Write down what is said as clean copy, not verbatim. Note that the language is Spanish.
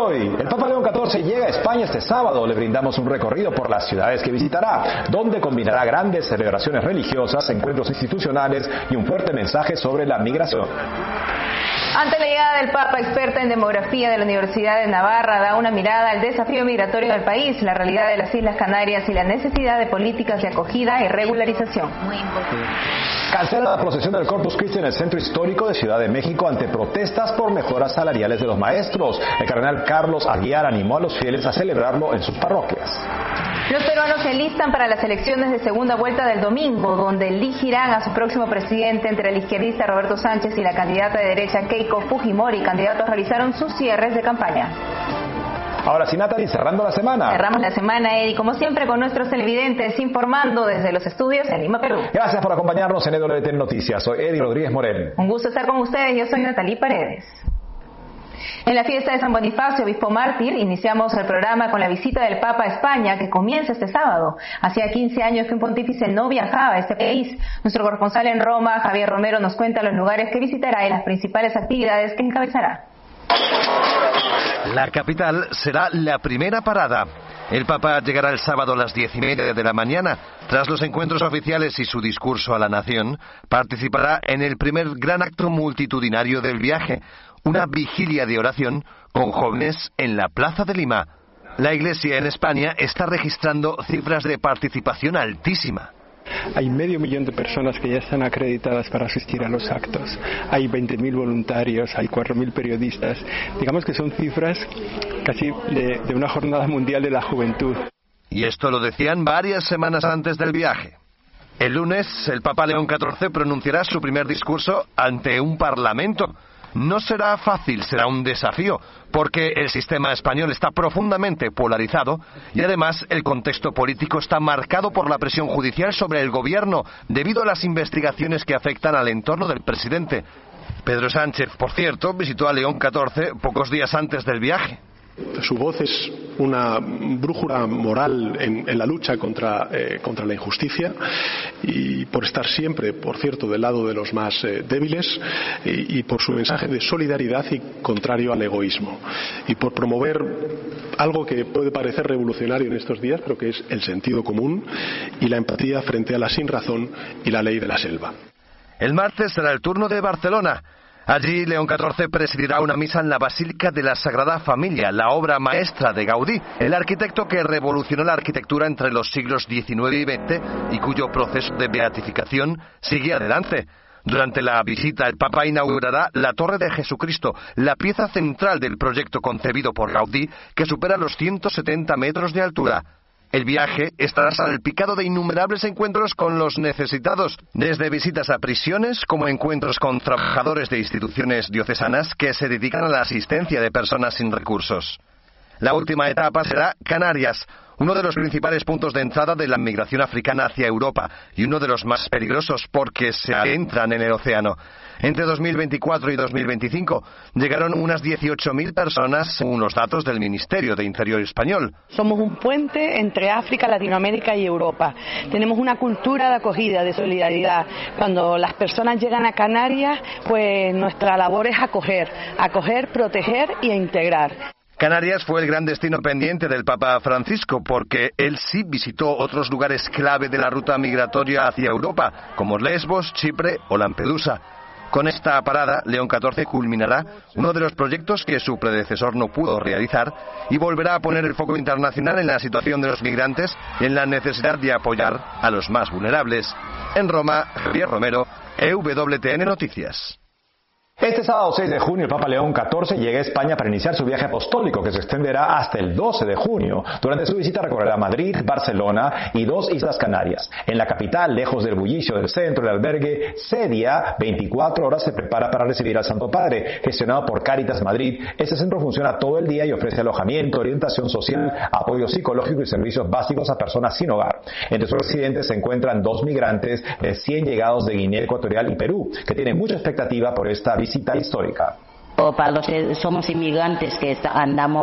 hoy. El Papa León XIV llega a España este sábado. Le brindamos un recorrido por las ciudades que visitará, donde combinará grandes celebraciones religiosas, encuentros institucionales y un fuerte mensaje sobre la migración. Ante la llegada del Papa, experta en demografía de la Universidad de Navarra da una mirada al desafío migratorio del país, la realidad de las Islas Canarias y la necesidad de políticas de acogida y regularización. Muy importante. Cancela la procesión del Corpus Christi en el centro histórico de Ciudad de México ante protestas por mejoras salariales de los maestros. El cardenal Carlos Aguiar animó a los fieles a celebrarlo en sus parroquias. Los peruanos se alistan para las elecciones de segunda vuelta del domingo, donde elegirán a su próximo presidente entre el izquierdista Roberto Sánchez y la candidata de derecha Keiko Fujimori. Candidatos realizaron sus cierres de campaña. Ahora sí, Natalie, cerrando la semana. Cerramos la semana, Eddie, como siempre, con nuestros televidentes informando desde los estudios en Lima, Perú. Gracias por acompañarnos en EWT Noticias. Soy Eddie Rodríguez Morel. Un gusto estar con ustedes. Yo soy Natalie Paredes. En la fiesta de San Bonifacio, obispo mártir, iniciamos el programa con la visita del Papa a España, que comienza este sábado. Hacía 15 años que un pontífice no viajaba a este país. Nuestro corresponsal en Roma, Javier Romero, nos cuenta los lugares que visitará y las principales actividades que encabezará. La capital será la primera parada. El Papa llegará el sábado a las 10:30 de la mañana. Tras los encuentros oficiales y su discurso a la nación, participará en el primer gran acto multitudinario del viaje, una vigilia de oración con jóvenes en la Plaza de Lima. La Iglesia en España está registrando cifras de participación altísima. Hay 500.000 de personas que ya están acreditadas para asistir a los actos. Hay 20.000 voluntarios, hay 4.000 periodistas. Digamos que son cifras casi de una jornada mundial de la juventud. Y esto lo decían varias semanas antes del viaje. El lunes, el Papa León XIV pronunciará su primer discurso ante un parlamento. No será fácil, será un desafío, porque el sistema español está profundamente polarizado y además el contexto político está marcado por la presión judicial sobre el gobierno debido a las investigaciones que afectan al entorno del presidente. Pedro Sánchez, por cierto, visitó a León XIV pocos días antes del viaje. Su voz es una brújula moral en la lucha contra la injusticia y por estar siempre, por cierto, del lado de los más débiles y por su mensaje de solidaridad y contrario al egoísmo y por promover algo que puede parecer revolucionario en estos días, pero que es el sentido común y la empatía frente a la sinrazón y la ley de la selva. El martes será el turno de Barcelona. Allí, León XIV presidirá una misa en la Basílica de la Sagrada Familia, la obra maestra de Gaudí, el arquitecto que revolucionó la arquitectura entre los siglos XIX y XX y cuyo proceso de beatificación sigue adelante. Durante la visita, el Papa inaugurará la Torre de Jesucristo, la pieza central del proyecto concebido por Gaudí, que supera los 170 metros de altura. El viaje estará salpicado de innumerables encuentros con los necesitados, desde visitas a prisiones como encuentros con trabajadores de instituciones diocesanas que se dedican a la asistencia de personas sin recursos. La última etapa será Canarias, uno de los principales puntos de entrada de la migración africana hacia Europa y uno de los más peligrosos porque se adentran en el océano. Entre 2024 y 2025 llegaron unas 18.000 personas, según los datos del Ministerio de Interior español. Somos un puente entre África, Latinoamérica y Europa. Tenemos una cultura de acogida, de solidaridad. Cuando las personas llegan a Canarias, pues nuestra labor es acoger, proteger e integrar. Canarias fue el gran destino pendiente del Papa Francisco porque él sí visitó otros lugares clave de la ruta migratoria hacia Europa, como Lesbos, Chipre o Lampedusa. Con esta parada, León XIV culminará uno de los proyectos que su predecesor no pudo realizar y volverá a poner el foco internacional en la situación de los migrantes y en la necesidad de apoyar a los más vulnerables. En Roma, Javier Romero, EWTN Noticias. Este sábado 6 de junio el Papa León XIV llega a España para iniciar su viaje apostólico que se extenderá hasta el 12 de junio. Durante su visita recorrerá Madrid, Barcelona y 2 Islas Canarias. En la capital, lejos del bullicio del centro, el albergue Cedia 24 horas se prepara para recibir al Santo Padre. Gestionado por Cáritas Madrid, este centro funciona todo el día y ofrece alojamiento, orientación social, apoyo psicológico y servicios básicos a personas sin hogar. Entre sus residentes se encuentran 2 migrantes recién llegados de Guinea Ecuatorial y Perú, que tienen mucha expectativa por esta visita histórica. Para los que somos inmigrantes que andamos